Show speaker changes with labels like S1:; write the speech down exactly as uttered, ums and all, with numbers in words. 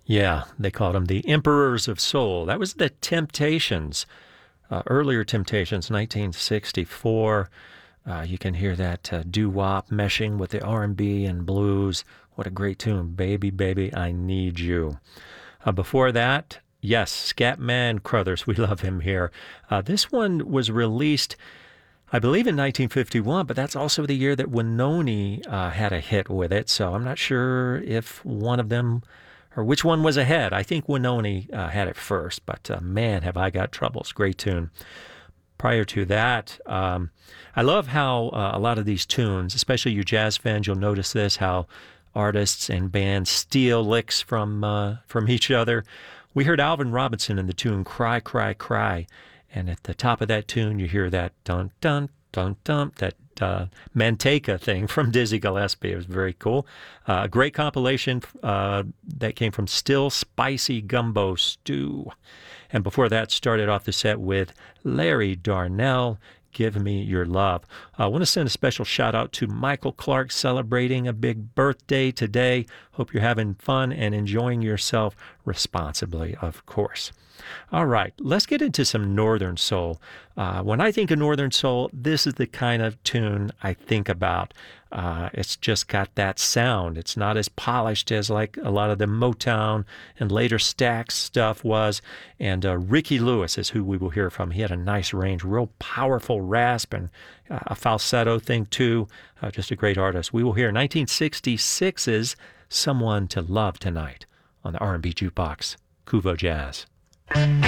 S1: Yeah, they called them the Emperors of Soul. That was the Temptations, uh, earlier Temptations, nineteen sixty-four. Uh, you can hear that uh, doo-wop meshing with the R and B and blues. What a great tune. Baby, Baby, I Need You. Uh, before that, yes, Scatman Crothers. We love him here. Uh, this one was released, I believe, in nineteen fifty-one, but that's also the year that Wynonie uh, had a hit with it. So I'm not sure if one of them, or which one was ahead. I think Wynonie uh, had it first, but uh, man, have I got troubles. Great tune. Prior to that, um, I love how uh, a lot of these tunes, especially you jazz fans, you'll notice this, how artists and bands steal licks from uh, from each other. We heard Alvin Robinson in the tune Cry, Cry, Cry. And at the top of that tune, you hear that dun, dun, dun, dun, that uh, Manteca thing from Dizzy Gillespie. It was very cool. A uh, great compilation uh, that came from Still Spicy Gumbo Stew. And before that, started off the set with Larry Darnell, Give Me Your Love. I want to send a special shout out to Michael Clark celebrating a big birthday today. Hope you're having fun and enjoying yourself responsibly, of course. All right, let's get into some Northern Soul. Uh, when I think of Northern Soul, this is the kind of tune I think about. Uh, it's just got that sound. It's not as polished as like a lot of the Motown and later Stax stuff was. And uh, Ricky Lewis is who we will hear from. He had a nice range, real powerful rasp and uh, a falsetto thing too. Uh, just a great artist. We will hear nineteen sixty-six's Someone to Love Tonight on the R and B Jukebox, Kuvo Jazz.